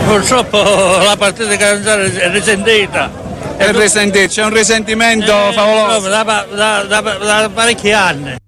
Purtroppo la partita cadenziale è risentita. C'è un risentimento favoloso. Da parecchi anni.